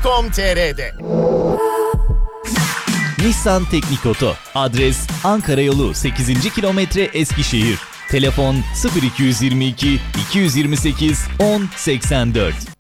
nissan.com.tr'de. Nissan Teknik Oto. Adres Ankara Yolu 8. kilometre Eskişehir. Telefon 0222 228 1084.